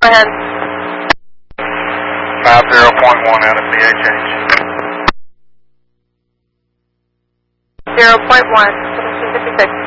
Go ahead. 50.1 out of PHH. 0.1, 1756.